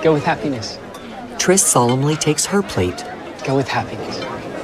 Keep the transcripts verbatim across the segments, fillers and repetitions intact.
Go with happiness. Triss solemnly takes her plate. Go with happiness.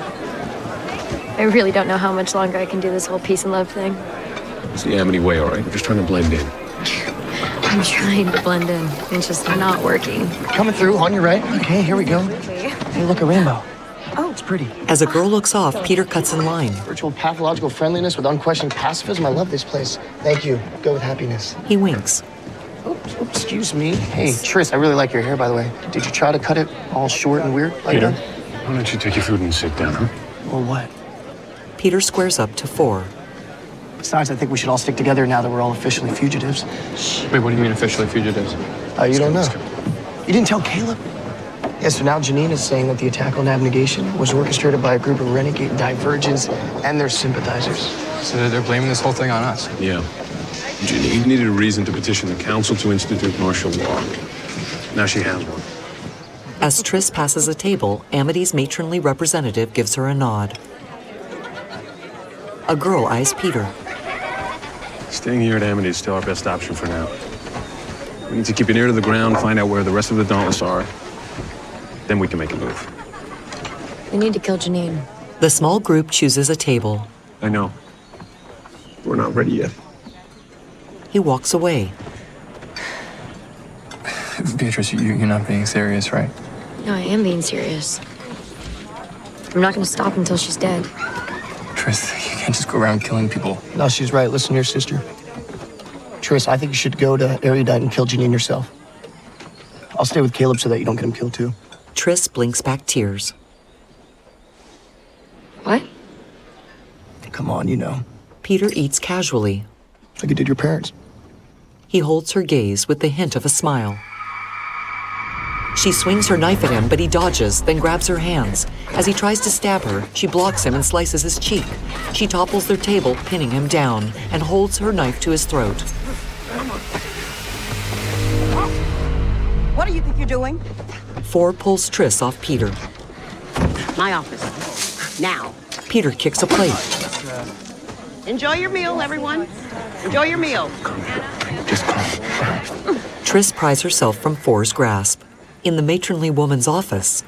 I really don't know how much longer I can do this whole peace and love thing. It's the Amity way, all right? We're just trying to blend in. I'm trying to blend in. It's just not working. Coming through, on your right. Okay, here we go. Hey, look, a rainbow. Oh, it's pretty. As a girl looks off, Peter cuts in line. Virtual pathological friendliness with unquestioned pacifism. I love this place. Thank you. Go with happiness. He winks. Oops, oops, excuse me. Hey, Triss, I really like your hair, by the way. Did you try to cut it all short and weird like Peter, that? why don't you take your food and sit down, huh? Or what? Peter squares up to four. Besides, I think we should all stick together now that we're all officially fugitives. Wait, what do you mean officially fugitives? Uh, you don't know. You didn't tell Caleb? Yeah, so now Janine is saying that the attack on Abnegation was orchestrated by a group of renegade divergents and their sympathizers. So they're blaming this whole thing on us? Yeah. Janine needed a reason to petition the council to institute martial law. Now she has one. As Triss passes a table, Amity's matronly representative gives her a nod. A girl eyes Peter. Staying here at Amity is still our best option for now. We need to keep an ear to the ground, find out where the rest of the Dauntless are. Then we can make a move. We need to kill Janine. The small group chooses a table. I know. We're not ready yet. He walks away. Beatrice, you, you're not being serious, right? No, I am being serious. I'm not going to stop until she's dead. Triss, you can't just go around killing people. No, she's right. Listen here, sister. Triss, I think you should go to Erudite and kill Janine yourself. I'll stay with Caleb so that you don't get him killed, too. Triss blinks back tears. What? Come on, you know. Peter eats casually. Like you did your parents. He holds her gaze with the hint of a smile. She swings her knife at him, but he dodges, then grabs her hands. As he tries to stab her, she blocks him and slices his cheek. She topples their table, pinning him down, and holds her knife to his throat. What do you think you're doing? Four pulls Triss off Peter. My office. Now. Peter kicks a plate. Enjoy your meal, everyone. Enjoy your meal. Just calm. Triss pries herself from Four's grasp. In the matronly woman's office.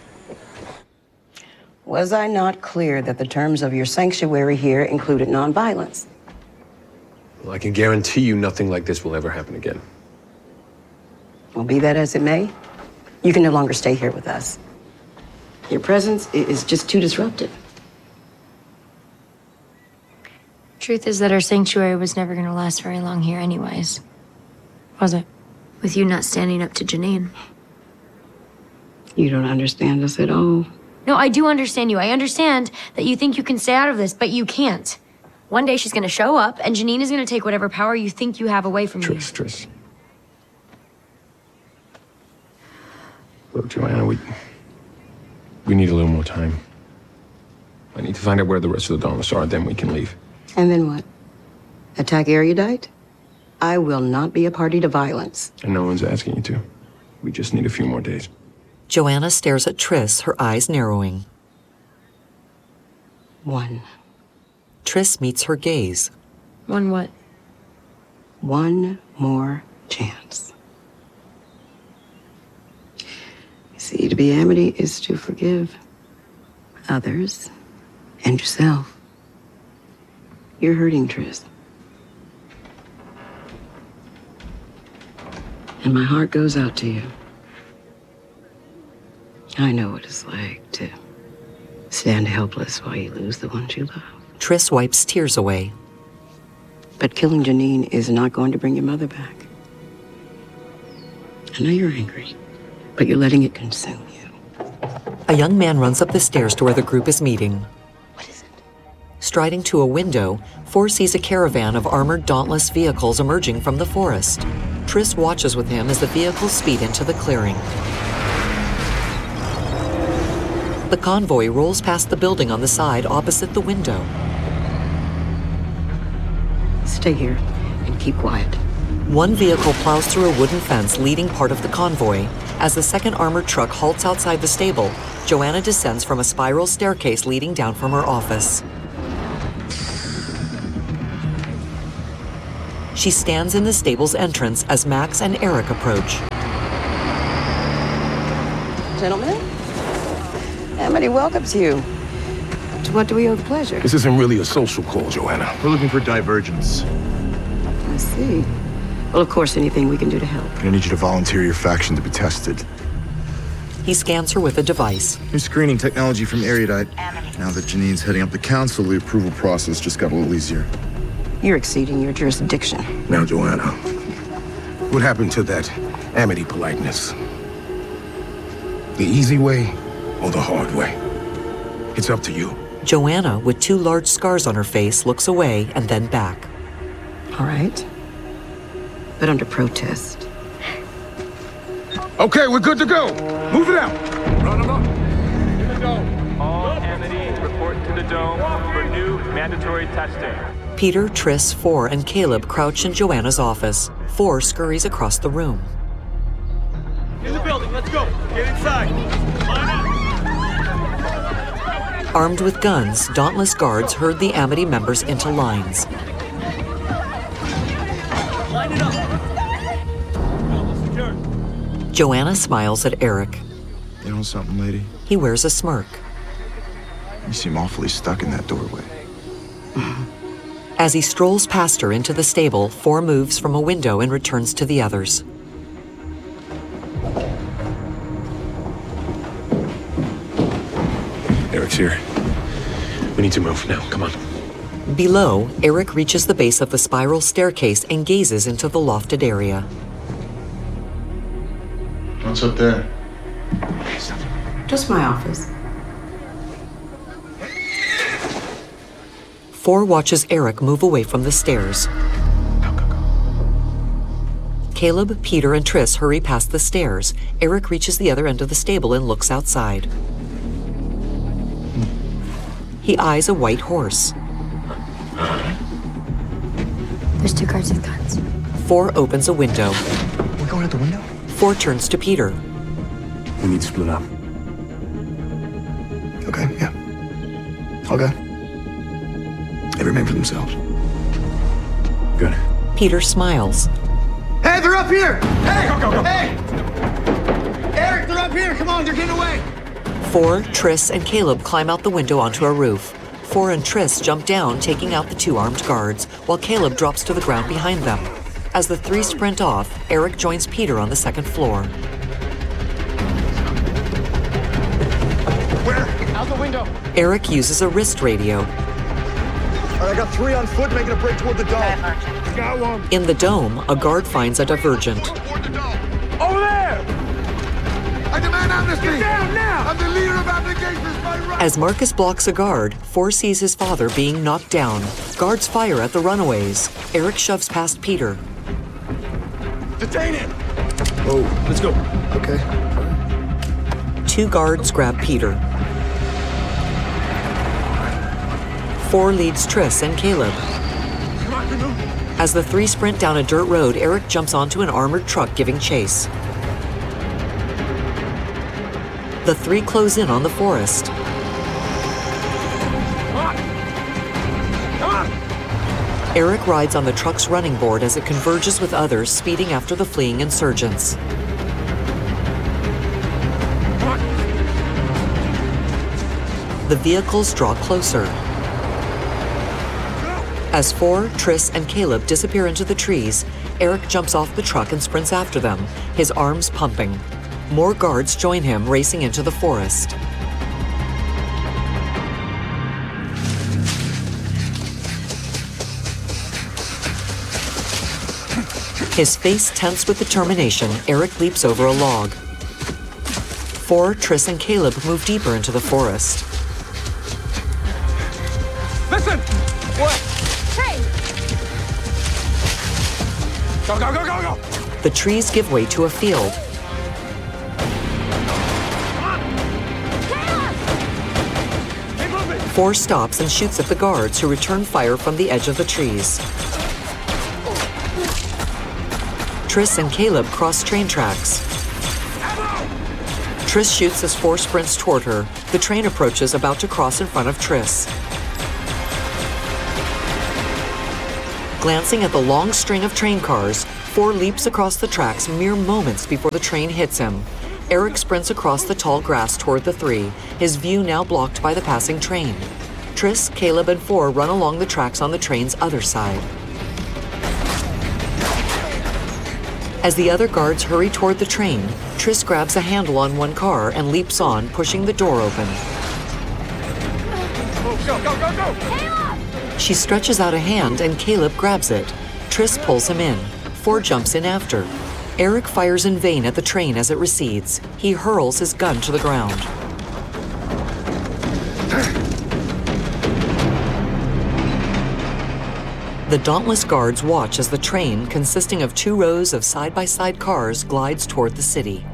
Was I not clear that the terms of your sanctuary here included nonviolence? Well, I can guarantee you nothing like this will ever happen again. Well, be that as it may, you can no longer stay here with us. Your presence i- is just too disruptive. Truth is that our sanctuary was never going to last very long here anyways. Was it? With you not standing up to Janine. You don't understand us at all. No, I do understand you. I understand that you think you can stay out of this, but you can't. One day she's going to show up, and Janine is going to take whatever power you think you have away from you. Triss, Triss. Look, Joanna, we... We need a little more time. I need to find out where the rest of the Dauntless are, then we can leave. And then what? Attack Erudite? I will not be a party to violence. And no one's asking you to. We just need a few more days. Joanna stares at Triss, her eyes narrowing. One. Triss meets her gaze. One what? One more chance. You see, to be Amity is to forgive others and yourself. You're hurting, Triss. And my heart goes out to you. I know what it's like to stand helpless while you lose the ones you love. Triss wipes tears away. But killing Janine is not going to bring your mother back. I know you're angry, but you're letting it consume you. A young man runs up the stairs to where the group is meeting. What is it? Striding to a window, Four sees a caravan of armored Dauntless vehicles emerging from the forest. Triss watches with him as the vehicles speed into the clearing. The convoy rolls past the building on the side opposite the window. Stay here and keep quiet. One vehicle plows through a wooden fence leading part of the convoy. As the second armored truck halts outside the stable, Joanna descends from a spiral staircase leading down from her office. She stands in the stable's entrance as Max and Eric approach. Gentlemen, Amity welcomes you. To what do we owe the pleasure? This isn't really a social call, Joanna. We're looking for divergence. I see. Well, of course, anything we can do to help. I need you to volunteer your faction to be tested. He scans her with a device. New screening technology from Erudite. Now that Janine's heading up the council, the approval process just got a little easier. You're exceeding your jurisdiction. Now, Joanna, what happened to that Amity politeness? The easy way or the hard way? It's up to you. Joanna, with two large scars on her face, looks away and then back. All right. But under protest. Okay, we're good to go. Move it out. Run them up. In the dome. All Amity report to the dome for new mandatory testing. Peter, Triss, Four, and Caleb crouch in Joanna's office. Four scurries across the room. In the building, let's go. Get inside. Line up. Armed with guns, dauntless guards herd the Amity members into lines. Line it up. Building secure. Joanna smiles at Eric. You know something, lady? He wears a smirk. You seem awfully stuck in that doorway. As he strolls past her into the stable, Four moves from a window and returns to the others. Eric's here. We need to move now. Come on. Below, Eric reaches the base of the spiral staircase and gazes into the lofted area. What's up there? Just my office. Four watches Eric move away from the stairs. Go, go, go. Caleb, Peter, and Triss hurry past the stairs. Eric reaches the other end of the stable and looks outside. He eyes a white horse. There's two guards with guns. Four opens a window. We're going out the window? Four turns to Peter. We need to split up. Okay, yeah. Okay. Every man for themselves. Good. Peter smiles. Hey, they're up here! Hey! Go, go, go! Hey! Eric, they're up here! Come on, they're getting away! Four, Triss, and Caleb climb out the window onto a roof. Four and Triss jump down, taking out the two armed guards, while Caleb drops to the ground behind them. As the three sprint off, Eric joins Peter on the second floor. Where? Out the window. Eric uses a wrist radio. All right, I got three on foot making a break toward the dome. Got one. In the dome, a guard finds a divergent. Toward the dome. Over there! I demand amnesty. Get down now! I'm the leader of applications by right. As Marcus blocks a guard, Four sees his father being knocked down. Guards fire at the runaways. Eric shoves past Peter. Detain him. Oh, let's go. Okay. Two guards grab Peter. Four leads Triss and Caleb. Come on, canoe. As the three sprint down a dirt road, Eric jumps onto an armored truck giving chase. The three close in on the forest. Come on! Come on! Eric rides on the truck's running board as it converges with others, speeding after the fleeing insurgents. Come on! The vehicles draw closer. As Four, Triss, and Caleb disappear into the trees, Eric jumps off the truck and sprints after them, his arms pumping. More guards join him, racing into the forest. His face tense with determination, Eric leaps over a log. Four, Triss, and Caleb move deeper into the forest. Listen! What? Hey! Go, go, go, go, go! The trees give way to a field. Keep moving! Four stops and shoots at the guards, who return fire from the edge of the trees. Triss and Caleb cross train tracks. Triss shoots as Four sprints toward her. The train approaches, about to cross in front of Triss. Glancing at the long string of train cars, Four leaps across the tracks mere moments before the train hits him. Eric sprints across the tall grass toward the three, his view now blocked by the passing train. Tris, Caleb, and Four run along the tracks on the train's other side. As the other guards hurry toward the train, Tris grabs a handle on one car and leaps on, pushing the door open. Go, go, go, go! She stretches out a hand and Caleb grabs it. Tris pulls him in. Four jumps in after. Eric fires in vain at the train as it recedes. He hurls his gun to the ground. The dauntless guards watch as the train, consisting of two rows of side-by-side cars, glides toward the city.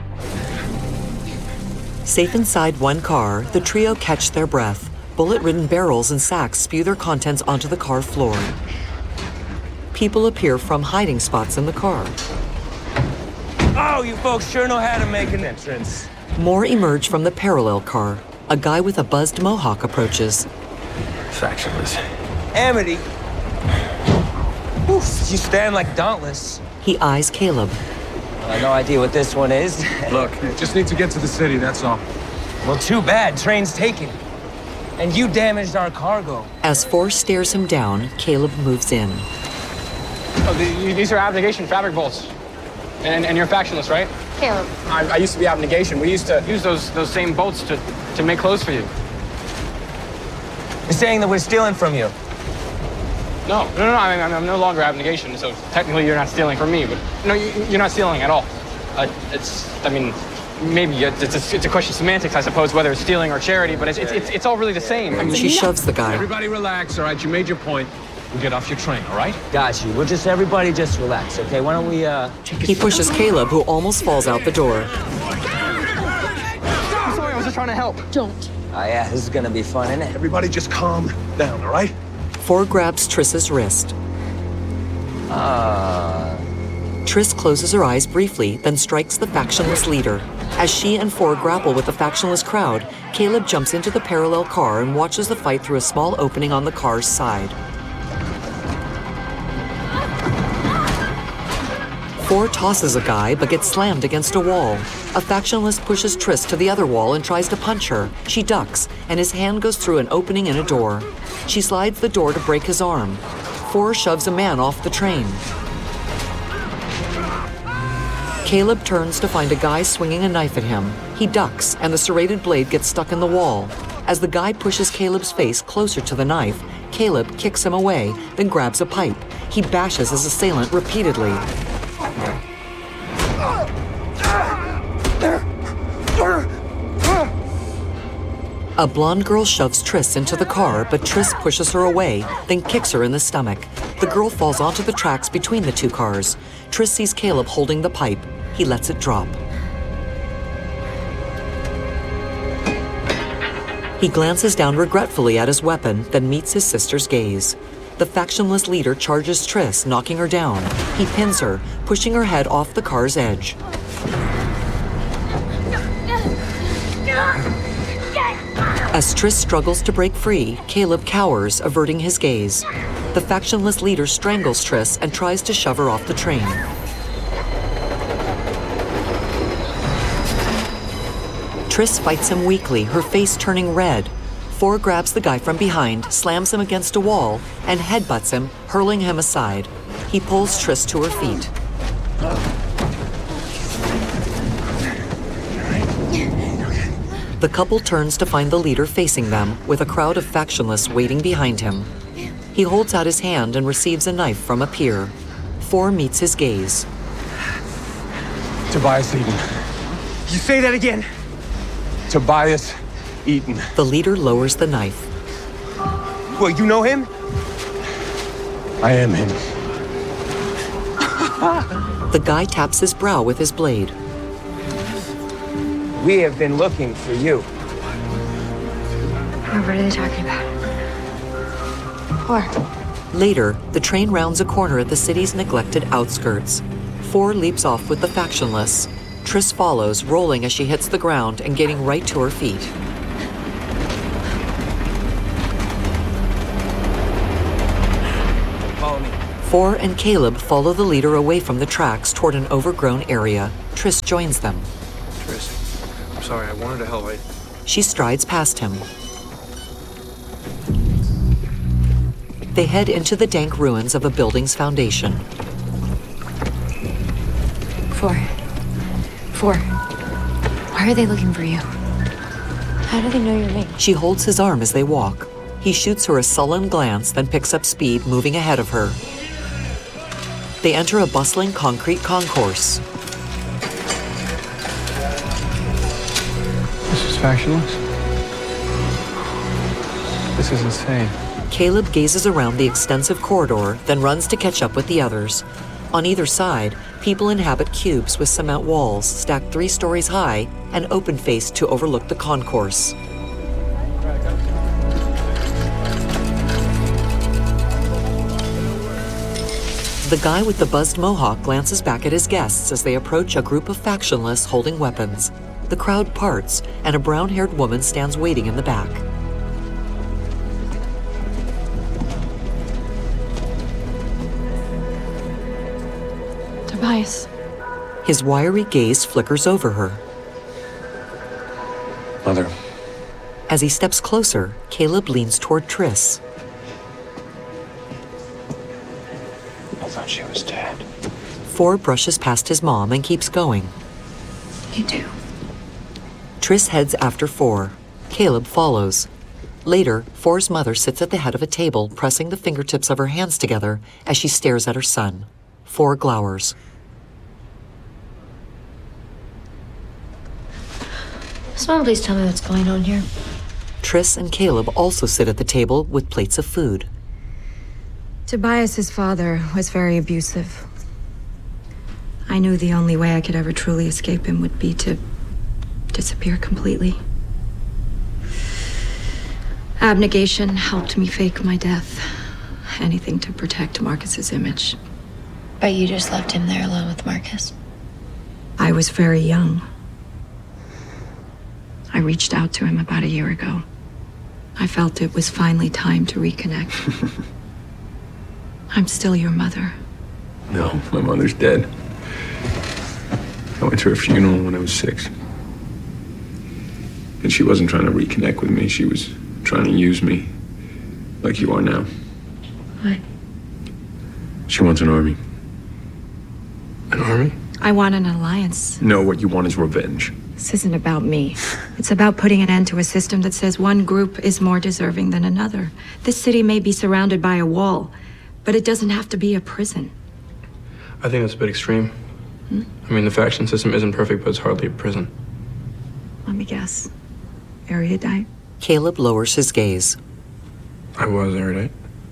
Safe inside one car, the trio catch their breath. Bullet-ridden barrels and sacks spew their contents onto the car floor. People appear from hiding spots in the car. Oh, you folks sure know how to make an entrance. More emerge from the parallel car. A guy with a buzzed mohawk approaches. Factionless. Amity. Oof, you stand like Dauntless. He eyes Caleb. I have no idea what this one is. Look, just need to get to the city, that's all. Well, too bad. Train's taken. And you damaged our cargo. As Four stares him down, Caleb moves in. Oh, the, these are abnegation fabric bolts. And, and you're factionless, right? Caleb. I, I used to be abnegation. We used to use those those same bolts to, to make clothes for you. You're saying that we're stealing from you? No, no, no, no. I mean, I'm, I'm no longer abnegation, so technically you're not stealing from me. But no, you, you're not stealing at all. Uh, it's, I mean, maybe it's, it's, a, it's a question of semantics, I suppose, whether it's stealing or charity, but it's, it's, it's, it's all really the same. I mean, she shoves the guy. Everybody relax, all right? You made your point. We'll get off your train, all right? Got you. We'll just, everybody just relax, okay? Why don't we, uh... He pushes Caleb, who almost falls out the door. I'm sorry, I was just trying to help. Don't. Oh, yeah, this is gonna be fun, isn't it? Everybody just calm down, all right? Four grabs Tris's wrist. Uh... Tris closes her eyes briefly, then strikes the factionless leader. As she and Four grapple with the factionless crowd, Caleb jumps into the parallel car and watches the fight through a small opening on the car's side. Four tosses a guy, but gets slammed against a wall. A factionalist pushes Tris to the other wall and tries to punch her. She ducks, and his hand goes through an opening in a door. She slides the door to break his arm. Four shoves a man off the train. Caleb turns to find a guy swinging a knife at him. He ducks, and the serrated blade gets stuck in the wall. As the guy pushes Caleb's face closer to the knife, Caleb kicks him away, then grabs a pipe. He bashes his assailant repeatedly. A blonde girl shoves Tris into the car, but Tris pushes her away, then kicks her in the stomach. The girl falls onto the tracks between the two cars. Tris sees Caleb holding the pipe. He lets it drop. He glances down regretfully at his weapon, then meets his sister's gaze. The factionless leader charges Tris, knocking her down. He pins her, pushing her head off the car's edge. As Tris struggles to break free, Caleb cowers, averting his gaze. The factionless leader strangles Tris and tries to shove her off the train. Tris fights him weakly, her face turning red. Four grabs the guy from behind, slams him against a wall, and headbutts him, hurling him aside. He pulls Tris to her feet. The couple turns to find the leader facing them, with a crowd of factionalists waiting behind him. He holds out his hand and receives a knife from a peer. Four meets his gaze. Tobias Eden. You say that again? Tobias Eden. The leader lowers the knife. Well, you know him? I am him. The guy taps his brow with his blade. We have been looking for you. What are they talking about? Four. Later, the train rounds a corner at the city's neglected outskirts. Four leaps off with the factionless. Tris follows, rolling as she hits the ground and getting right to her feet. Follow me. Four and Caleb follow the leader away from the tracks toward an overgrown area. Tris joins them. Tris. sorry. I wanted to help. I... She strides past him. They head into the dank ruins of a building's foundation. Four. Four. Why are they looking for you? How do they know your name? She holds his arm as they walk. He shoots her a sullen glance, then picks up speed, moving ahead of her. They enter a bustling concrete concourse. This is factionless? This is insane. Caleb gazes around the extensive corridor, then runs to catch up with the others. On either side, people inhabit cubes with cement walls stacked three stories high and open-faced to overlook the concourse. The guy with the buzzed mohawk glances back at his guests as they approach a group of factionless holding weapons. The crowd parts, and a brown-haired woman stands waiting in the back. Tobias. His wiry gaze flickers over her. Mother. As he steps closer, Caleb leans toward Triss. I thought she was dead. Four brushes past his mom and keeps going. You do. Triss heads after Four. Caleb follows. Later, Four's mother sits at the head of a table, pressing the fingertips of her hands together as she stares at her son. Four glowers. Someone please tell me what's going on here. Triss and Caleb also sit at the table with plates of food. Tobias's father was very abusive. I knew the only way I could ever truly escape him would be to disappear completely. Abnegation helped me fake my death. Anything to protect Marcus's image. But you just left him there alone with Marcus. I was very young. I reached out to him about a year ago. I felt it was finally time to reconnect. I'm still your mother. No, my mother's dead. I went to her funeral when I was six. And she wasn't trying to reconnect with me. She was trying to use me, like you are now. What? She wants an army. An army? I want an alliance. No, what you want is revenge. This isn't about me. It's about putting an end to a system that says one group is more deserving than another. This city may be surrounded by a wall, but it doesn't have to be a prison. I think that's a bit extreme. Hmm? I mean, the faction system isn't perfect, but it's hardly a prison. Let me guess. Erudite? Caleb lowers his gaze. I was erudite.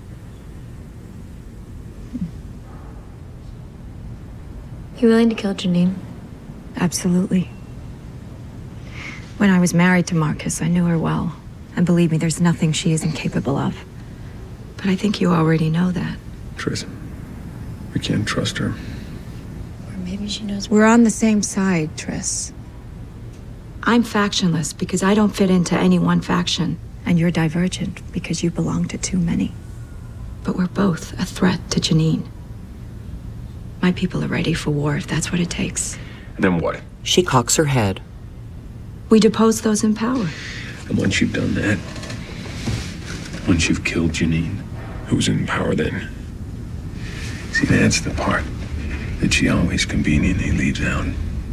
You willing to kill Janine? Absolutely. When I was married to Marcus, I knew her well. And believe me, there's nothing she isn't capable of. But I think you already know that. Triss, we can't trust her. Or maybe she knows. We're on the same side, Triss. I'm factionless because I don't fit into any one faction. And you're divergent because you belong to too many. But we're both a threat to Janine. My people are ready for war if that's what it takes. And then what? She cocks her head. We depose those in power. And once you've done that, once you've killed Janine, who's in power then? See, that's the part that she always conveniently leaves out.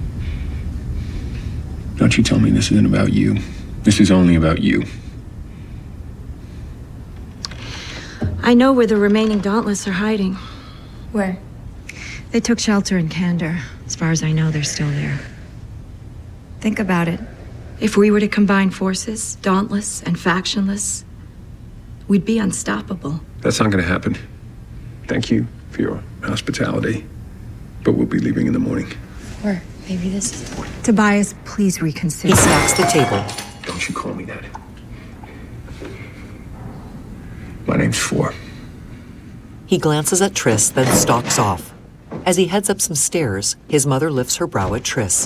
Don't you tell me this isn't about you. This is only about you. I know where the remaining Dauntless are hiding. Where? They took shelter in Kandor. As far as I know, they're still there. Think about it. If we were to combine forces, Dauntless and factionless, we'd be unstoppable. That's not going to happen. Thank you for your hospitality. But we'll be leaving in the morning. Where? Maybe this is the one. Tobias, please reconsider. He smacks the table. Don't you call me that. My name's Four. He glances at Triss, then stalks off. As he heads up some stairs, his mother lifts her brow at Triss.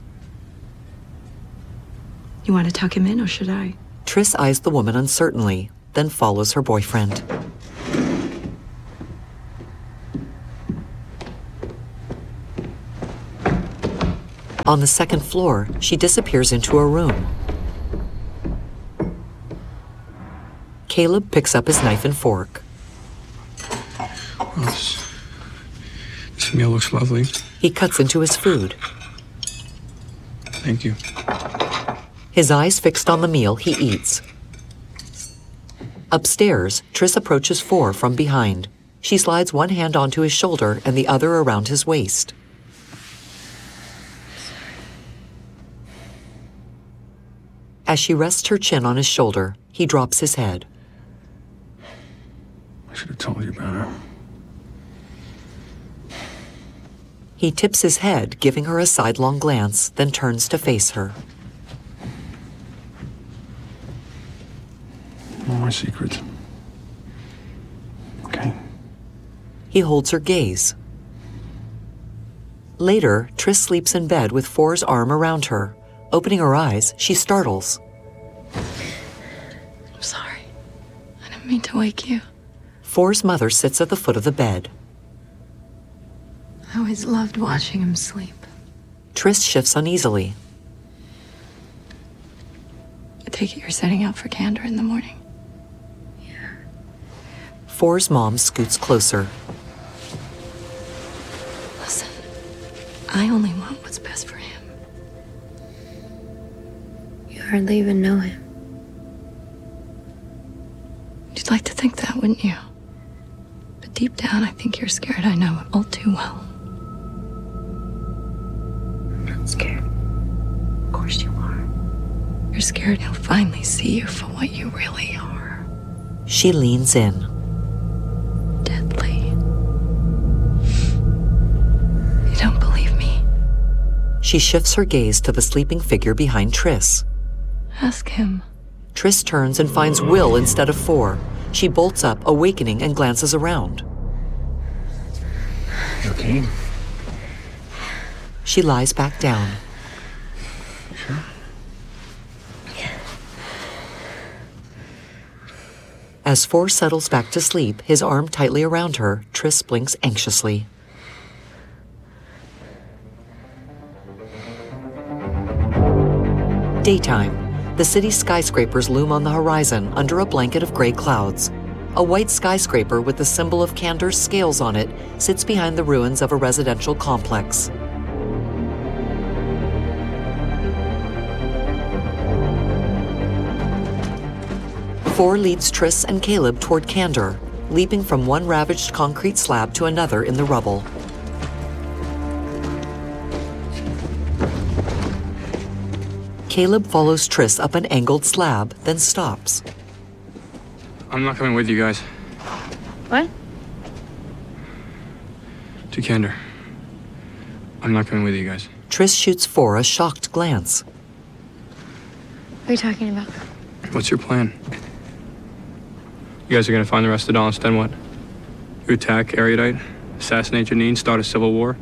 You want to tuck him in, or should I? Triss eyes the woman uncertainly, then follows her boyfriend. On the second floor, she disappears into a room. Caleb picks up his knife and fork. Well, this, this meal looks lovely. He cuts into his food. Thank you. His eyes fixed on the meal he eats. Upstairs, Triss approaches For from behind. She slides one hand onto his shoulder and the other around his waist. As she rests her chin on his shoulder, he drops his head. I should have told you about her. He tips his head, giving her a sidelong glance, then turns to face her. No more secrets. Okay. He holds her gaze. Later, Triss sleeps in bed with For's arm around her. Opening her eyes, she startles. I'm sorry. I didn't mean to wake you. For's mother sits at the foot of the bed. I always loved watching him sleep. Triss shifts uneasily. I take it you're setting out for Candor in the morning. For's mom scoots closer. Listen, I only want what's best for him. You hardly even know him. You'd like to think that, wouldn't you? But deep down, I think you're scared I know it all too well. I'm not scared. Of course you are. You're scared he'll finally see you for what you really are. She leans in. Deadly. You don't believe me? She shifts her gaze to the sleeping figure behind Triss. Ask him. Triss turns and finds Will instead of For. She bolts up, awakening, and glances around. You okay? She lies back down. Sure? As For settles back to sleep, his arm tightly around her, Triss blinks anxiously. Daytime. The city's skyscrapers loom on the horizon under a blanket of gray clouds. A white skyscraper with the symbol of Candor's scales on it sits behind the ruins of a residential complex. For leads Triss and Caleb toward Candor, leaping from one ravaged concrete slab to another in the rubble. Caleb follows Triss up an angled slab, then stops. I'm not coming with you guys. What? To Candor. I'm not coming with you guys. Triss shoots For a shocked glance. What are you talking about? What's your plan? You guys are gonna find the rest of Dallas, then what? You attack Erudite, assassinate Janine, start a civil war?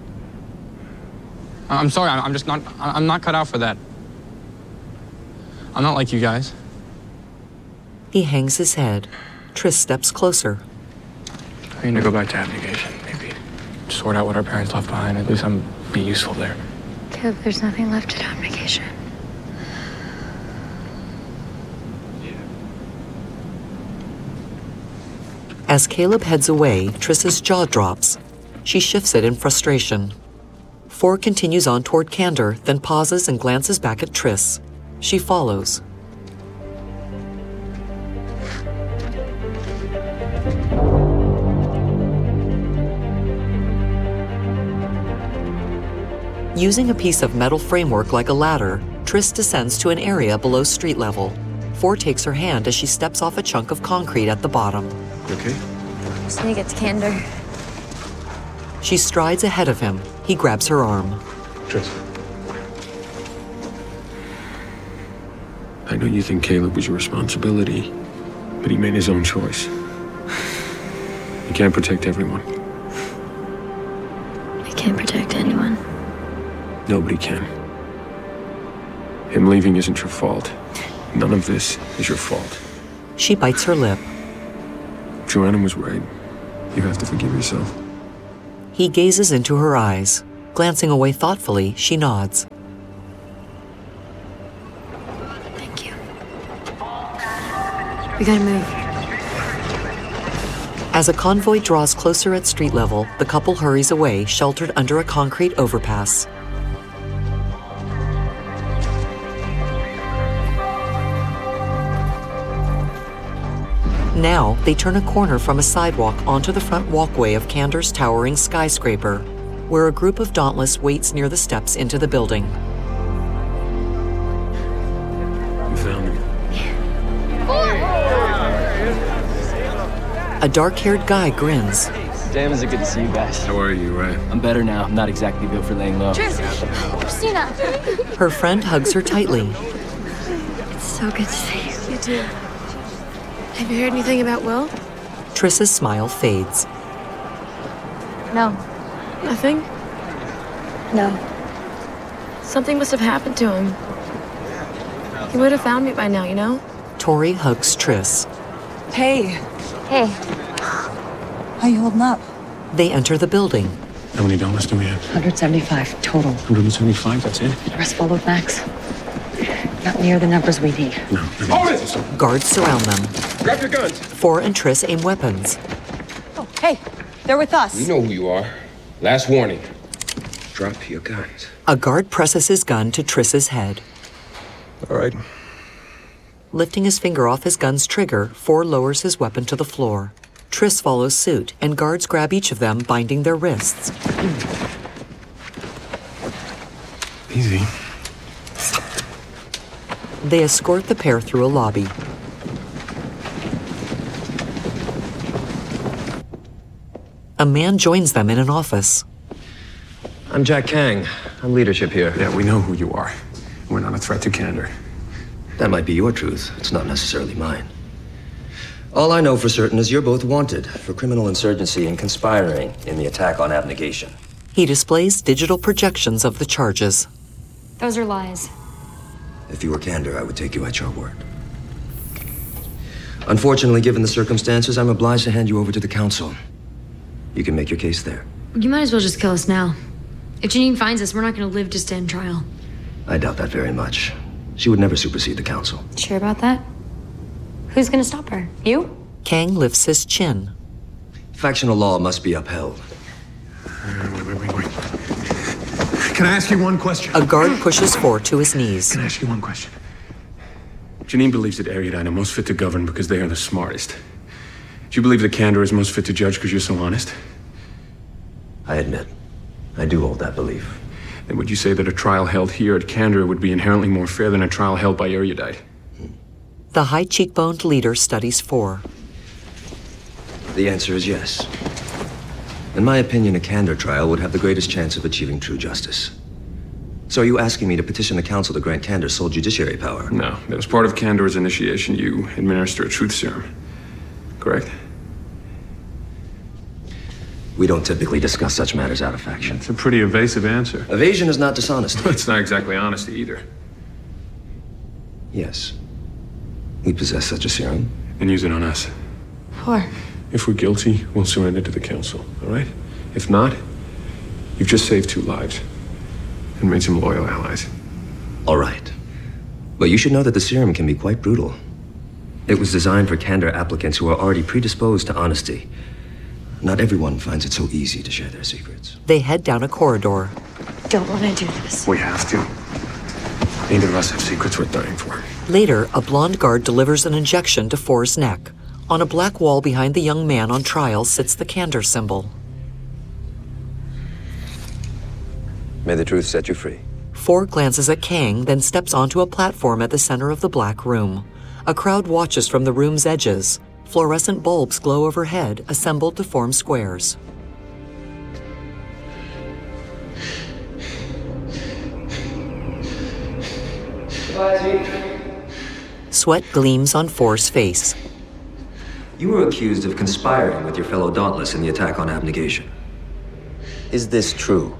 I'm sorry, I'm just not, I'm not cut out for that. I'm not like you guys. He hangs his head. Triss steps closer. I need to go back to abnegation, maybe. Sort out what our parents left behind. At least I'm be useful there. Caleb, there's nothing left at abnegation. As Caleb heads away, Triss's jaw drops. She shifts it in frustration. For continues on toward Candor, then pauses and glances back at Triss. She follows. Using a piece of metal framework like a ladder, Triss descends to an area below street level. For takes her hand as she steps off a chunk of concrete at the bottom. You okay? Just need to get to Candor. She strides ahead of him. He grabs her arm. Triss. I know you think Caleb was your responsibility, but he made his own choice. You can't protect everyone. I can't protect anyone. Nobody can. Him leaving isn't your fault. None of this is your fault. She bites her lip. Joanna was right. You have to forgive yourself. He gazes into her eyes. Glancing away thoughtfully, she nods. Thank you. We gotta move. As a convoy draws closer at street level, the couple hurries away, sheltered under a concrete overpass. Now, they turn a corner from a sidewalk onto the front walkway of Kandor's towering skyscraper, where a group of Dauntless waits near the steps into the building. You found him. A dark-haired guy grins. Damn, is it good to see you guys. How are you, Ray? I'm better now. I'm not exactly built for laying low. Tris! Christina! Her friend hugs her tightly. It's so good to see you. You too. Have you heard anything about Will? Triss's smile fades. No. Nothing? No. Something must have happened to him. He would have found me by now, you know? Tori hugs Triss. Hey. Hey. How you holding up? They enter the building. How many Dauntless do we have? one hundred seventy-five total. one hundred seventy-five, that's it? The rest followed Max. Not near the numbers we need. No. Hold it! Guards surround them. Grab your guns. Four and Triss aim weapons. Oh, hey, they're with us. We know who you are. Last warning. Drop your guns. A guard presses his gun to Triss's head. All right. Lifting his finger off his gun's trigger, Four lowers his weapon to the floor. Triss follows suit, and guards grab each of them, binding their wrists. Easy. They escort the pair through a lobby. A man joins them in an office. I'm Jack Kang. I'm leadership here. Yeah, we know who you are. We're not a threat to Kandor. That might be your truth. It's not necessarily mine. All I know for certain is you're both wanted for criminal insurgency and conspiring in the attack on Abnegation. He displays digital projections of the charges. Those are lies. If you were Kandor, I would take you at your word. Unfortunately, given the circumstances, I'm obliged to hand you over to the council. You can make your case there. You might as well just kill us now. If Janine finds us, we're not gonna live to stand trial. I doubt that very much. She would never supersede the council. Sure about that? Who's gonna stop her? You? Kang lifts his chin. Factional law must be upheld. Wait, wait, wait, wait. Can I ask you one question? A guard pushes Four to his knees. Can I ask you one question? Janine believes that Erudite are most fit to govern because they are the smartest. Do you believe that Kandor is most fit to judge because you're so honest? I admit, I do hold that belief. Then would you say that a trial held here at Kandor would be inherently more fair than a trial held by Erudite? The high cheekboned leader studies Four. The answer is yes. In my opinion, a Kandor trial would have the greatest chance of achieving true justice. So are you asking me to petition the council to grant Kandor sole judiciary power? No. As part of Kandor's initiation, you administer a truth serum. Correct? We don't typically discuss such matters out of faction. It's a pretty evasive answer. Evasion is not dishonesty. It's not exactly honesty either. Yes. We possess such a serum. And use it on us. Four. If we're guilty, we'll surrender to the council, all right? If not, you've just saved two lives and made some loyal allies. All right. But you should know that the serum can be quite brutal. It was designed for Kandor applicants who are already predisposed to honesty. Not everyone finds it so easy to share their secrets. They head down a corridor. Don't want to do this. We have to. Neither of us have secrets worth dying for. Later, a blonde guard delivers an injection to Four's neck. On a black wall behind the young man on trial sits the Kandor symbol. May the truth set you free. Four glances at Kang, then steps onto a platform at the center of the black room. A crowd watches from the room's edges. Fluorescent bulbs glow overhead, assembled to form squares. Sweat gleams on Four's face. You were accused of conspiring with your fellow Dauntless in the attack on Abnegation. Is this true?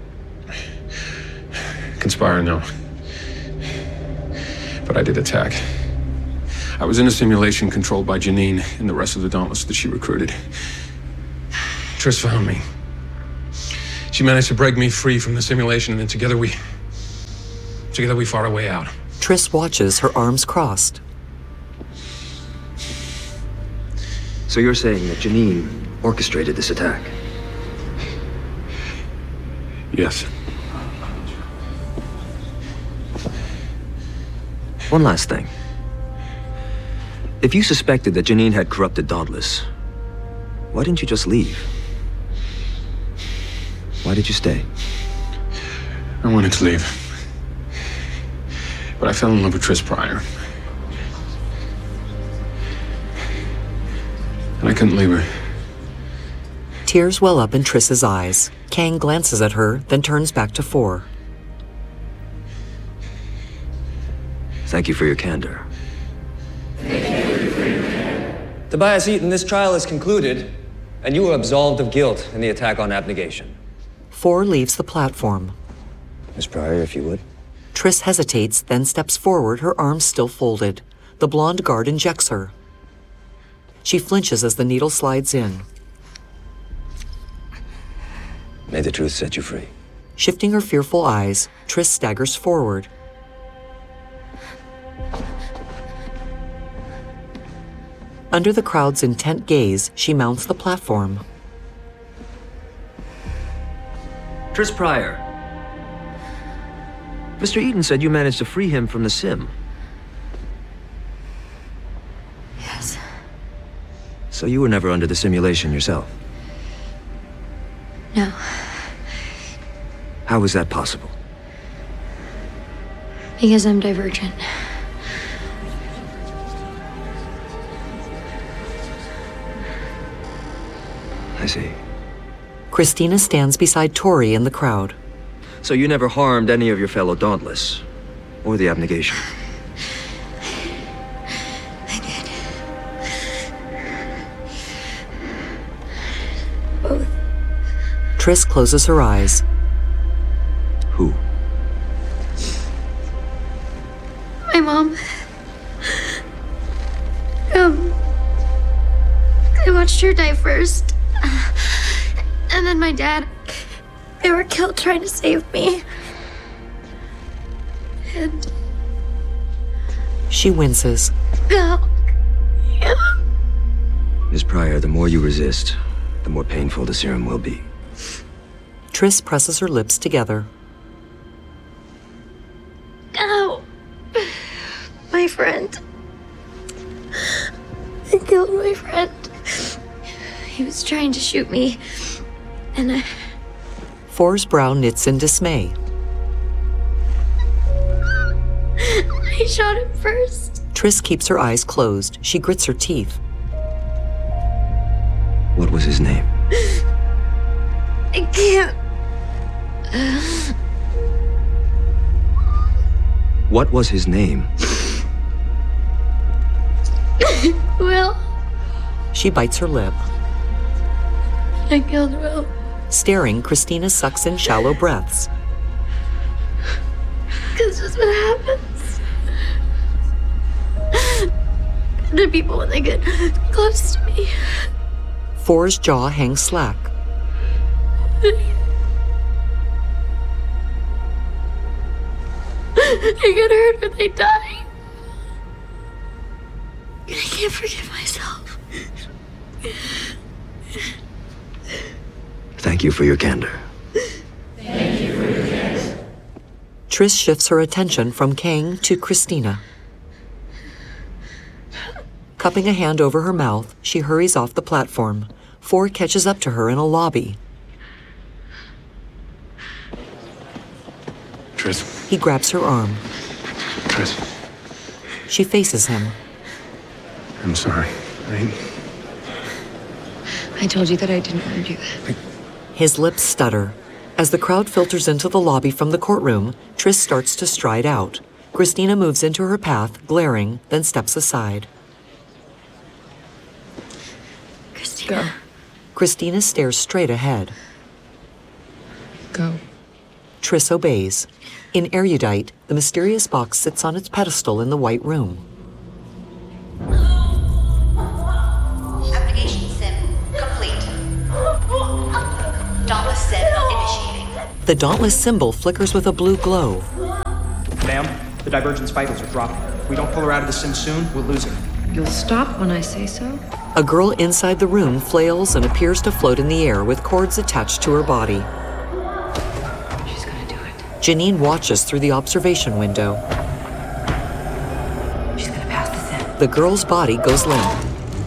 Conspire, no. But I did attack. I was in a simulation controlled by Janine and the rest of the Dauntless that she recruited. Triss found me. She managed to break me free from the simulation, and then together we... Together we fought our way out. Triss watches, her arms crossed. So you're saying that Janine orchestrated this attack? Yes. One last thing. If you suspected that Janine had corrupted Dauntless, why didn't you just leave? Why did you stay? I wanted to leave. But I fell in love with Triss Pryor. And I couldn't leave her. Tears well up in Triss's eyes. Kang glances at her, then turns back to Four. Thank you for your candor. Tobias Eaton, this trial is concluded, and you are absolved of guilt in the attack on abnegation. Four leaves the platform. Miss Pryor, if you would. Triss hesitates, then steps forward, her arms still folded. The blonde guard injects her. She flinches as the needle slides in. May the truth set you free. Shifting her fearful eyes, Triss staggers forward. Under the crowd's intent gaze, she mounts the platform. Triss Pryor. Mister Eaton said you managed to free him from the sim. Yes. So you were never under the simulation yourself? No. How was that possible? Because I'm divergent. I see. Christina stands beside Tori in the crowd. So you never harmed any of your fellow Dauntless, or the abnegation? I did. Both. Triss closes her eyes. Who? My mom. Um, I watched her die first. And then my dad. They were killed trying to save me. And... She winces. Oh. Yeah. Miss Pryor, the more you resist, the more painful the serum will be. Triss presses her lips together. Ow. My friend. I killed my friend. He was trying to shoot me. And I... Four's brow knits in dismay. I shot him first. Triss keeps her eyes closed. She grits her teeth. What was his name? I can't. What was his name? Will. She bites her lip. I killed Will. Staring, Christina sucks in shallow breaths. Because that's what happens. To people when they get close to me. Four's jaw hangs slack. I get hurt when they die. I can't forgive myself. Thank you for your candor. Thank you for your candor. Triss shifts her attention from Kang to Christina. Cupping a hand over her mouth, she hurries off the platform. Four catches up to her in a lobby. Triss. He grabs her arm. Triss. She faces him. I'm sorry. I... I told you that I didn't want to do that. I... His lips stutter. As the crowd filters into the lobby from the courtroom, Triss starts to stride out. Christina moves into her path, glaring, then steps aside. Christina. Go. Christina stares straight ahead. Go. Triss obeys. In Erudite, the mysterious box sits on its pedestal in the white room. Application sim complete. Dauntless sim initiated. The Dauntless symbol flickers with a blue glow. Ma'am, the Divergence vitals are dropping. If we don't pull her out of the sim soon, we'll lose her. You'll stop when I say so? A girl inside the room flails and appears to float in the air with cords attached to her body. She's gonna do it. Janine watches through the observation window. She's gonna pass this in. The girl's body goes limp.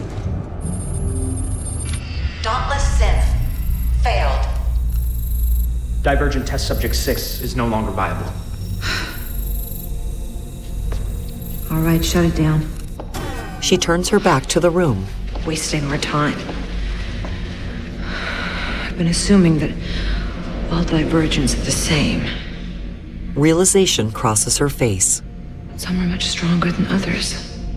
Dauntless Sin. Failed. Divergent test subject six is no longer viable. All right, shut it down. She turns her back to the room. Wasting our time. I've been assuming that all divergents are the same. Realization crosses her face. Some are much stronger than others.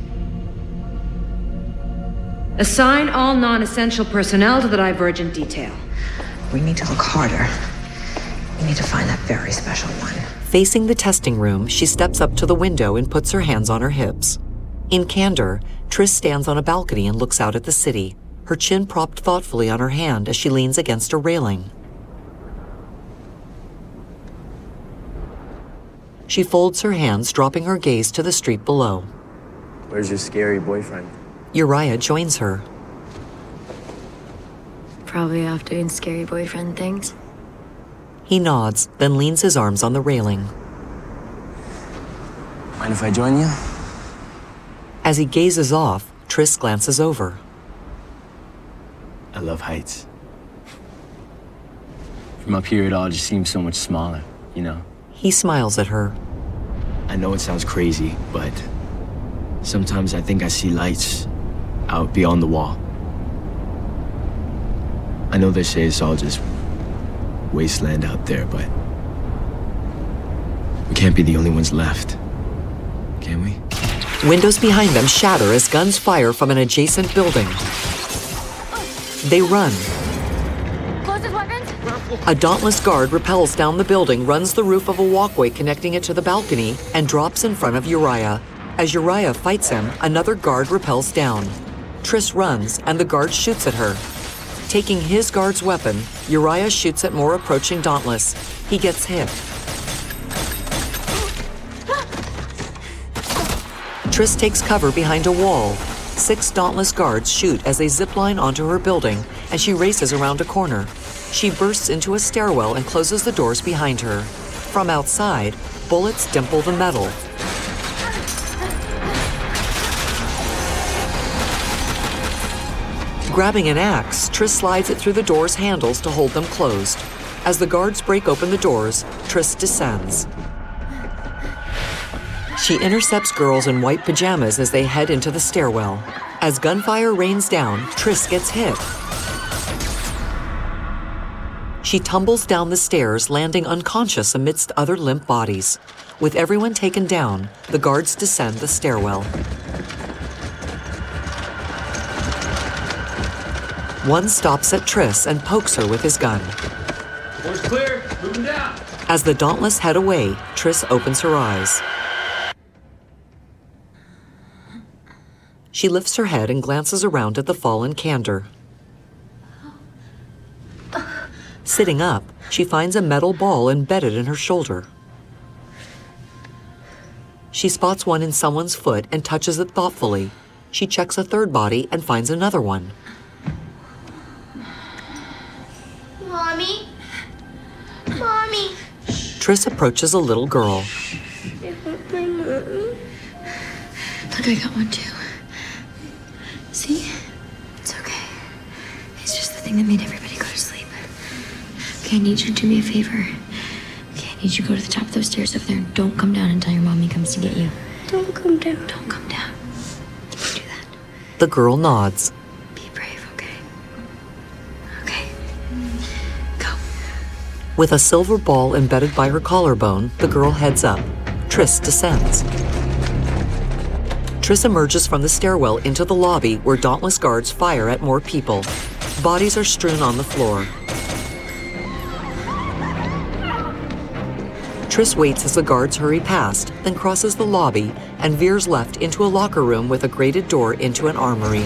Assign all non-essential personnel to the Divergent detail. We need to look harder. We need to find that very special one. Facing the testing room, she steps up to the window and puts her hands on her hips. In candor, Triss stands on a balcony and looks out at the city, her chin propped thoughtfully on her hand as she leans against a railing. She folds her hands, dropping her gaze to the street below. Where's your scary boyfriend? Uriah joins her. Probably off doing scary boyfriend things. He nods, then leans his arms on the railing. Mind if I join you? As he gazes off, Triss glances over. I love heights. From up here, it all just seems so much smaller, you know? He smiles at her. I know it sounds crazy, but sometimes I think I see lights out beyond the wall. I know they say it's all just wasteland out there, but we can't be the only ones left, can we? Windows behind them shatter as guns fire from an adjacent building. They run. Closest weapons? A Dauntless guard rappels down the building, runs the roof of a walkway connecting it to the balcony, and drops in front of Uriah. As Uriah fights him, another guard rappels down. Triss runs, and the guard shoots at her. Taking his guard's weapon, Uriah shoots at more approaching Dauntless. He gets hit. Triss takes cover behind a wall. Six Dauntless guards shoot as they zipline onto her building, and she races around a corner. She bursts into a stairwell and closes the doors behind her. From outside, bullets dimple the metal. Grabbing an axe, Triss slides it through the door's handles to hold them closed. As the guards break open the doors, Triss descends. She intercepts girls in white pajamas as they head into the stairwell. As gunfire rains down, Triss gets hit. She tumbles down the stairs, landing unconscious amidst other limp bodies. With everyone taken down, the guards descend the stairwell. One stops at Triss and pokes her with his gun. Door's clear. Moving down. As the Dauntless head away, Triss opens her eyes. She lifts her head and glances around at the fallen Kandor. Sitting up, she finds a metal ball embedded in her shoulder. She spots one in someone's foot and touches it thoughtfully. She checks a third body and finds another one. Mommy? Mommy? Triss approaches a little girl. I want my mom. Look, I got one too. See? It's okay. It's just the thing that made everybody go to sleep. Okay, I need you to do me a favor. Okay, I need you to go to the top of those stairs over there and don't come down until your mommy comes to get you. Don't come down. Don't come down. Do that. The girl nods. Be brave, okay? Okay. Go. With a silver ball embedded by her collarbone, the girl heads up. Triss descends. Triss emerges from the stairwell into the lobby where Dauntless guards fire at more people. Bodies are strewn on the floor. Triss waits as the guards hurry past, then crosses the lobby and veers left into a locker room with a grated door into an armory.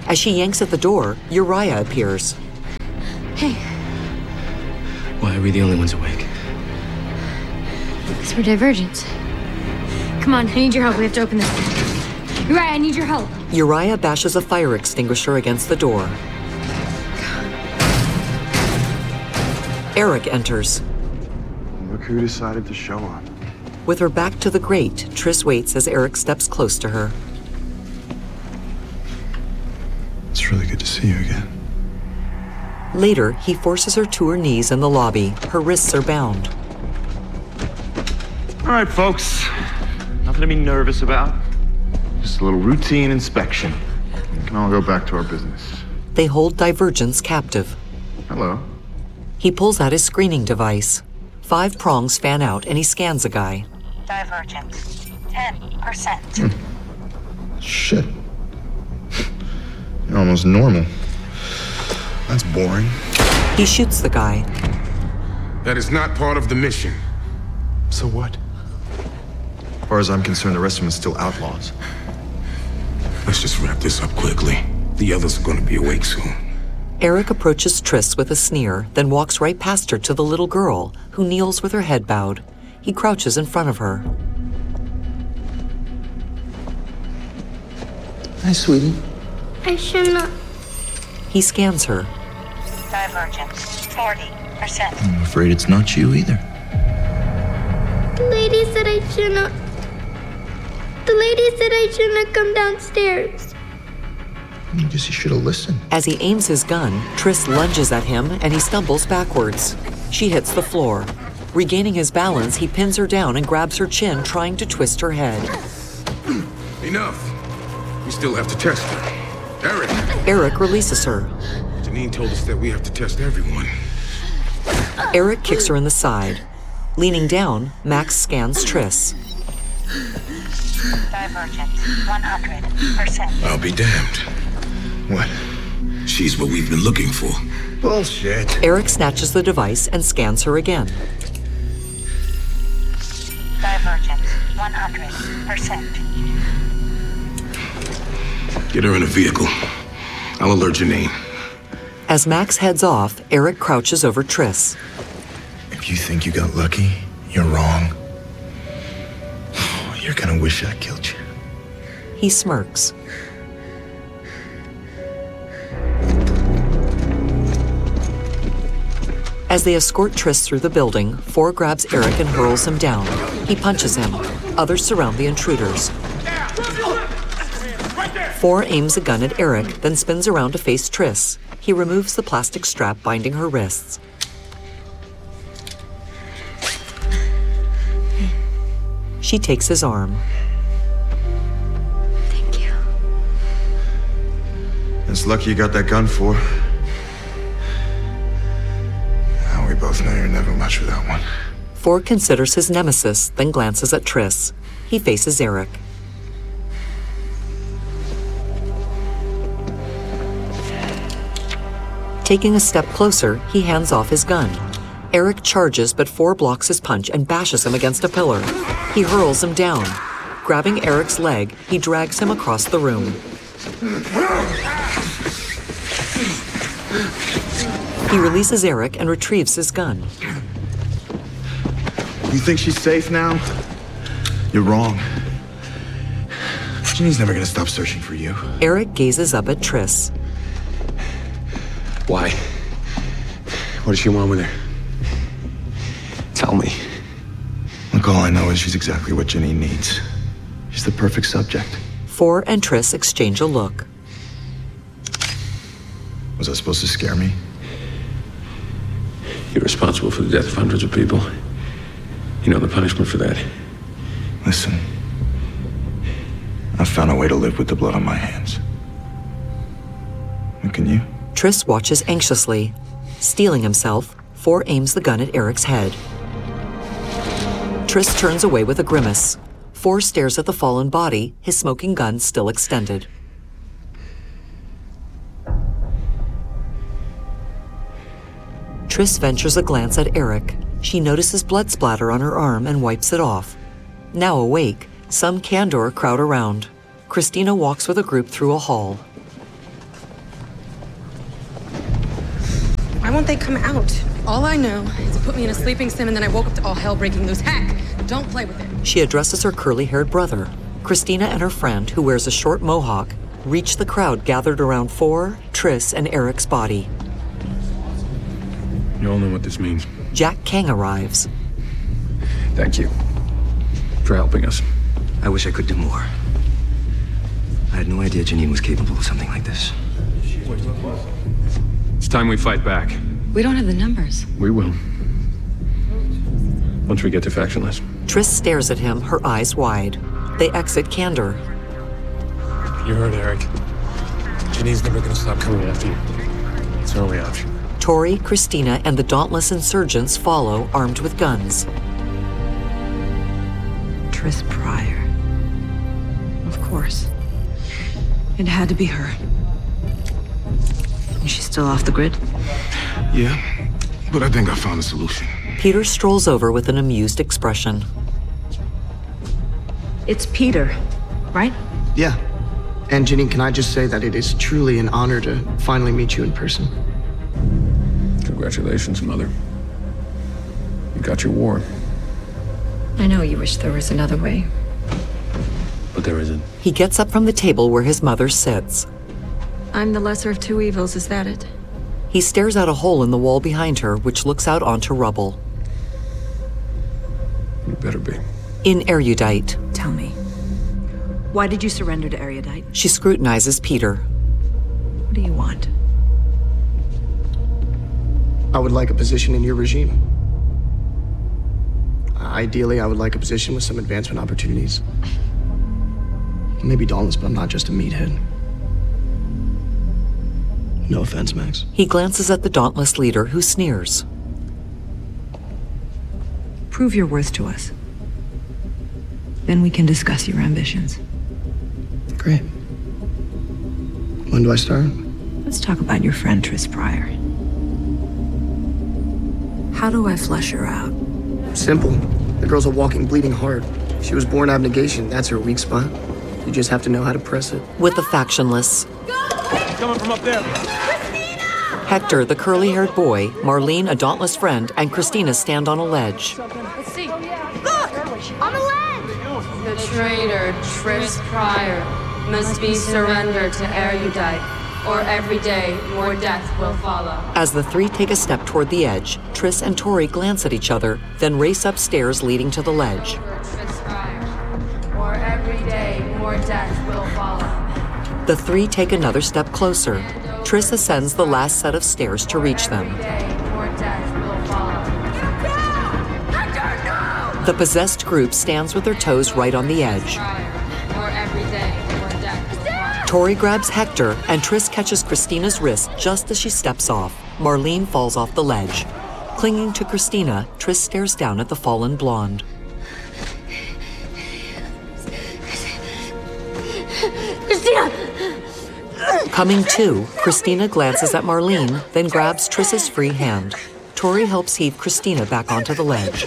As she yanks at the door, Uriah appears. Hey, Why are we the only ones awake? because we're divergents. Come on, I need your help. We have to open this. Uriah, I need your help. Uriah bashes a fire extinguisher against the door. Eric enters. Look who decided to show up. With her back to the grate, Triss waits as Eric steps close to her. It's really good to see you again. Later, he forces her to her knees in the lobby. Her wrists are bound. All right, folks. Nothing to be nervous about. Just a little routine inspection. We can all go back to our business. They hold Divergence captive. Hello. He pulls out his screening device. Five prongs fan out and he scans a guy. Divergent. ten percent. Hmm. Shit. You're almost normal. That's boring. He shoots the guy. That is not part of the mission. So what? As far as I'm concerned, the rest of them are still outlaws. Let's just wrap this up quickly. The others are going to be awake soon. Eric approaches Triss with a sneer, then walks right past her to the little girl, who kneels with her head bowed. He crouches in front of her. Hi, sweetie. I should not. He scans her. Divergent. forty percent. I'm afraid it's not you either. The lady said I should not. The lady said I should not come downstairs. I guess you should have listened. As he aims his gun, Triss lunges at him and he stumbles backwards. She hits the floor. Regaining his balance, he pins her down and grabs her chin, trying to twist her head. Enough. We still have to test her. Eric. Eric releases her. Janine told us that we have to test everyone. Eric kicks her in the side. Leaning down, Max scans Triss. Divergent. one hundred percent. I'll be damned. What? She's what we've been looking for. Bullshit. Eric snatches the device and scans her again. Divergent. one hundred percent. Get her in a vehicle. I'll alert Janine. As Max heads off, Eric crouches over Triss. If you think you got lucky, you're wrong. You're gonna wish I killed you. He smirks. As they escort Triss through the building, Four grabs Eric and hurls him down. He punches him. Others surround the intruders. Four aims a gun at Eric, then spins around to face Triss. He removes the plastic strap binding her wrists. She takes his arm. Thank you. It's lucky you got that gun for. Now we both know you're never much without one. Four considers his nemesis, then glances at Triss. He faces Eric. Taking a step closer, he hands off his gun. Eric charges, but Four blocks his punch and bashes him against a pillar. He hurls him down. Grabbing Eric's leg, he drags him across the room. He releases Eric and retrieves his gun. You think she's safe now? You're wrong. Ginny's never gonna stop searching for you. Eric gazes up at Triss. Why? What does she want with her? Tell me. Look, all I know is she's exactly what Ginny needs. She's the perfect subject. Four and Triss exchange a look. Was that supposed to scare me? You're responsible for the death of hundreds of people. You know the punishment for that. Listen, I found a way to live with the blood on my hands. And can you? Triss watches anxiously. Steeling himself, Four aims the gun at Eric's head. Triss turns away with a grimace. Four stares at the fallen body, his smoking gun still extended. Triss ventures a glance at Eric. She notices blood splatter on her arm and wipes it off. Now awake, some Kandor crowd around. Christina walks with a group through a hall. Why won't they come out? All I know is it put me in a sleeping sim and then I woke up to all hell breaking loose. Heck, don't play with it. She addresses her curly-haired brother. Christina and her friend, who wears a short mohawk, reach the crowd gathered around Four, Triss, and Eric's body. You all know what this means. Jack Kang arrives. Thank you for helping us. I wish I could do more. I had no idea Janine was capable of something like this. It's time we fight back. We don't have the numbers. We will. Once we get to Factionless. Triss stares at him, her eyes wide. They exit Candor. You heard Eric. Janine's never gonna stop coming after you. It's our only option. Tori, Christina, and the dauntless insurgents follow, armed with guns. Triss Pryor. Of course. It had to be her. Is she still off the grid? Yeah, but I think I found a solution. Peter strolls over with an amused expression. It's Peter, right? Yeah. And Janine, can I just say that it is truly an honor to finally meet you in person. Congratulations, Mother. You got your war. I know you wish there was another way. But there isn't. He gets up from the table where his mother sits. I'm the lesser of two evils, is that it? He stares out a hole in the wall behind her, which looks out onto rubble. You better be. In Erudite. Tell me. Why did you surrender to Erudite? She scrutinizes Peter. What do you want? I would like a position in your regime. Ideally, I would like a position with some advancement opportunities. Maybe Dauntless, but I'm not just a meathead. No offense, Max. He glances at the Dauntless leader, who sneers. Prove your worth to us. Then we can discuss your ambitions. Great. When do I start? Let's talk about your friend Triss Pryor. How do I flesh her out? Simple. The girl's a walking, bleeding heart. She was born abnegation. That's her weak spot. You just have to know how to press it. With the Factionless. Coming from up there. Hector, the curly-haired boy, Marlene, a Dauntless friend, and Christina stand on a ledge. Let's see. Look! On the ledge! The traitor, Triss Pryor, must be surrendered to Erudite, or every day more death will follow. As the three take a step toward the edge, Triss and Tori glance at each other, then race upstairs leading to the ledge. Triss Pryor, or every day more death will follow. The three take another step closer. Triss ascends the last set of stairs to reach them. The possessed group stands with their toes right on the edge. Tori grabs Hector, and Triss catches Christina's wrist just as she steps off. Marlene falls off the ledge. Clinging to Christina, Triss stares down at the fallen blonde. Christina! Coming to, Christina glances at Marlene, then grabs Triss's free hand. Tori helps heave Christina back onto the ledge.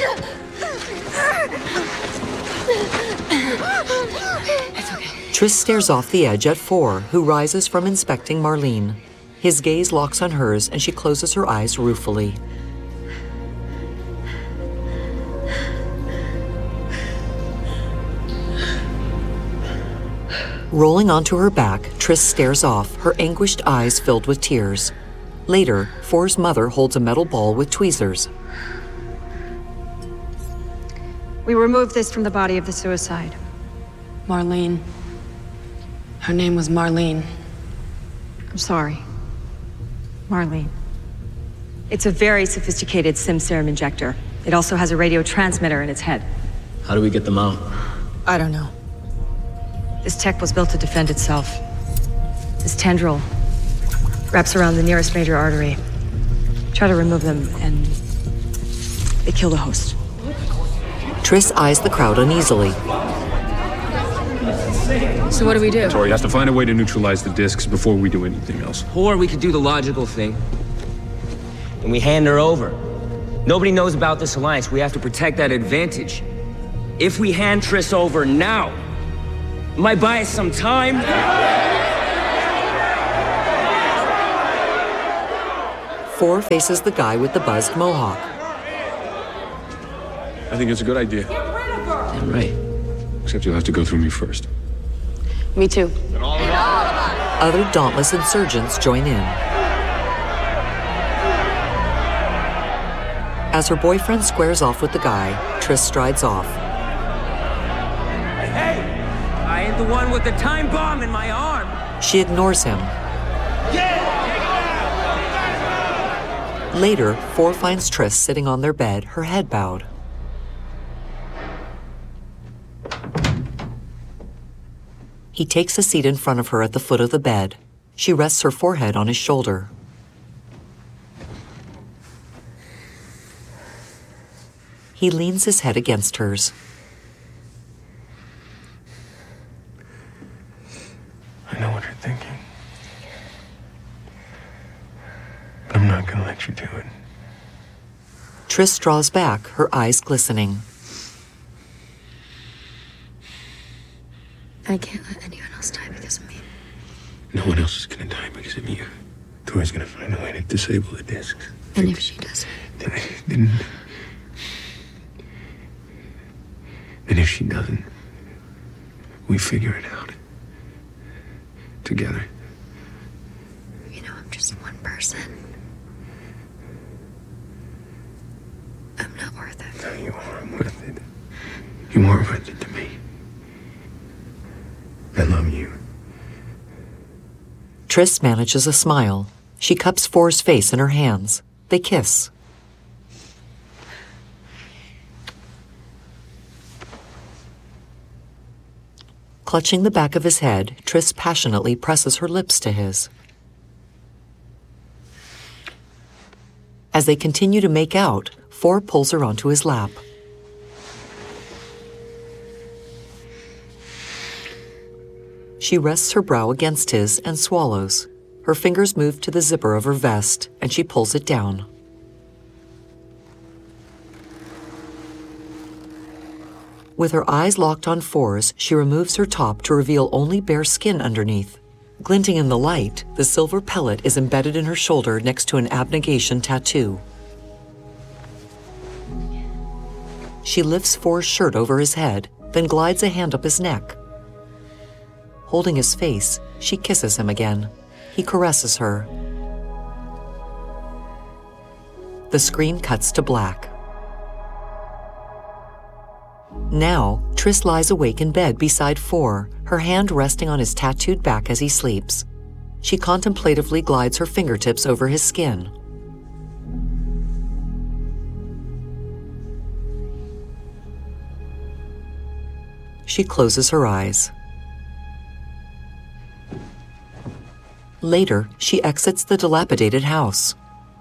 Triss stares off the edge at Four, who rises from inspecting Marlene. His gaze locks on hers, and she closes her eyes ruefully. Rolling onto her back, Triss stares off, her anguished eyes filled with tears. Later, Four's mother holds a metal ball with tweezers. We removed this from the body of the suicide. Marlene. Her name was Marlene. I'm sorry. Marlene. It's a very sophisticated sim serum injector. It also has a radio transmitter in its head. How do we get them out? I don't know. This tech was built to defend itself. This tendril wraps around the nearest major artery. Try to remove them, and they kill the host. Triss eyes the crowd uneasily. So what do we do? Tori has to find a way to neutralize the discs before we do anything else. Or we could do the logical thing. And we hand her over. Nobody knows about this alliance. We have to protect that advantage. If we hand Triss over now, it might buy us some time. Four faces the guy with the buzzed mohawk. I think it's a good idea. Damn right. Except you'll have to go through me first. Me too. Other dauntless insurgents join in. As her boyfriend squares off with the guy, Triss strides off. Hey! I ain't the one with the time bomb in my arm! She ignores him. Later, Four finds Triss sitting on their bed, her head bowed. He takes a seat in front of her at the foot of the bed. She rests her forehead on his shoulder. He leans his head against hers. I know what you're thinking. But I'm not gonna let you do it. Triss draws back, her eyes glistening. I can't let anyone else die because of me. No one else is gonna die because of you. Tori's gonna find a way to disable the discs. And if she doesn't? Then, then, then if she doesn't, we figure it out. Together. You know, I'm just one person. I'm not worth it. No, you are worth it. You are worth it to me. I love you. Triss manages a smile. She cups Four's face in her hands. They kiss. Clutching the back of his head, Triss passionately presses her lips to his. As they continue to make out, Four pulls her onto his lap. She rests her brow against his and swallows. Her fingers move to the zipper of her vest, and she pulls it down. With her eyes locked on Four's, she removes her top to reveal only bare skin underneath. Glinting in the light, the silver pellet is embedded in her shoulder next to an abnegation tattoo. She lifts Four's shirt over his head, then glides a hand up his neck. Holding his face, she kisses him again. He caresses her. The screen cuts to black. Now, Triss lies awake in bed beside Four, her hand resting on his tattooed back as he sleeps. She contemplatively glides her fingertips over his skin. She closes her eyes. Later, she exits the dilapidated house.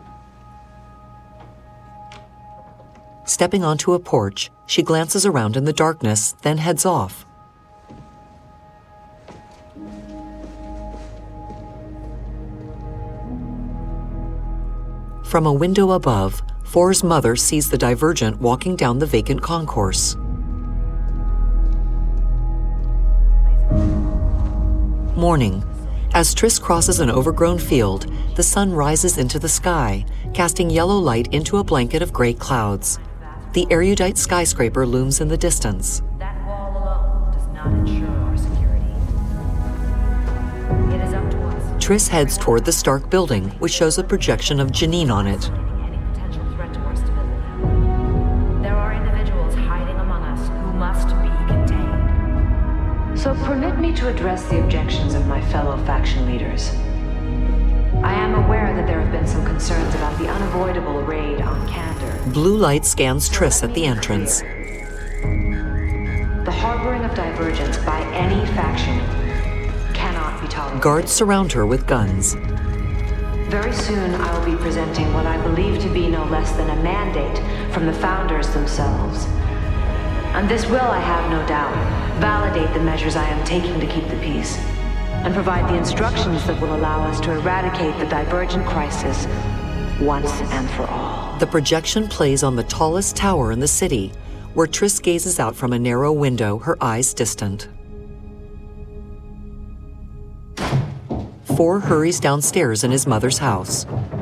Stepping onto a porch, she glances around in the darkness, then heads off. From a window above, Four's mother sees the Divergent walking down the vacant concourse. Morning. As Triss crosses an overgrown field, the sun rises into the sky, casting yellow light into a blanket of gray clouds. The erudite skyscraper looms in the distance. That wall alone does not ensure our security. It is up to us. Triss heads toward the Stark building, which shows a projection of Janine on it. Any potential threat to our stability. There are individuals hiding among us who must be contained. So permit me to address the objections of my fellow faction leaders. I am aware that there have been some concerns about the unavoidable raid on Kandor. Blue light scans Triss at the entrance. The harboring of Divergence by any faction cannot be tolerated. Guards surround her with guns. Very soon I will be presenting what I believe to be no less than a mandate from the Founders themselves. And this will, I have no doubt, validate the measures I am taking to keep the peace, and provide the instructions that will allow us to eradicate the Divergent crisis once and for all. The projection plays on the tallest tower in the city, where Triss gazes out from a narrow window, her eyes distant. Four hurries downstairs in his mother's house.